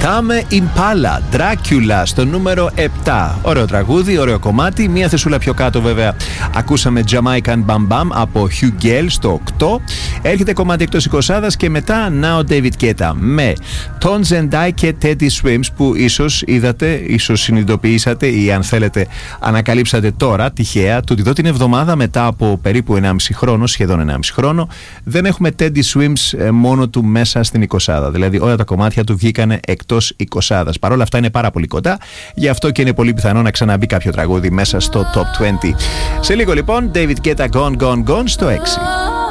Tame Impala, Dracula στο νούμερο 7. Ωραίο τραγούδι, ωραίο κομμάτι. Μία θεσούλα πιο κάτω βέβαια ακούσαμε Jamaican Bam Bam από Hugh Gale στο 8. Έρχεται κομμάτι εκτός 20 και μετά Now David Guetta με Tones and I και Teddy Swims, που ίσως είδατε, ίσως συνειδητοποιήσατε ή αν θέλετε ανακαλύψατε τώρα τυχαία το ότι εδώ την εβδομάδα μετά από περίπου 1,5 χρόνο, σχεδόν 1,5 χρόνο, δεν έχουμε Teddy Swims μόνο του μέσα στην 20. Δηλαδή όλα τα κομμάτια του βγήκανε εκτός 20. Παρ' όλα αυτά είναι πάρα πολύ κοντά, γι' αυτό και είναι πολύ πιθανό να ξαναμπεί κάποιο τραγούδι μέσα στο Top 20. Σε λίγο λοιπόν David Guetta Gone Gone Gone στο 6.